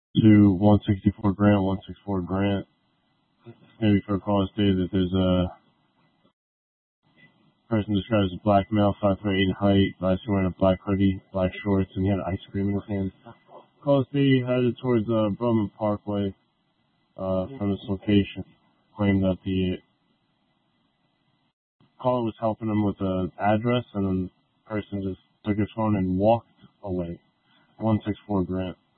to 164 Grant, 164 Grant. Maybe for a call stated that there's a person described as a black male, 5'8" in height, last wearing a black hoodie, black shorts, and he had ice cream in his hand. Call stated headed towards Bowman Parkway from this location. Claimed that the caller was helping him with the address, and then the person just took his phone and walked away. 164 Grant.